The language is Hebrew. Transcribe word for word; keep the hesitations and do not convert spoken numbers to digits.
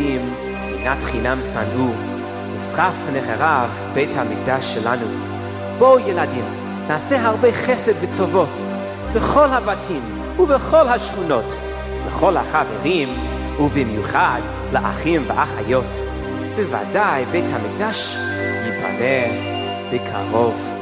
האויבים שנאת חינם שנאו, נשרף נחרב בית המקדש שלנו. בואו ילדים, נעשה הרבה חסד וטובות בכל הבתים ובכל השכונות, לכל החברים ובמיוחד לאחים ואחיות. בוודאי בית המקדש ייבנה בקרוב.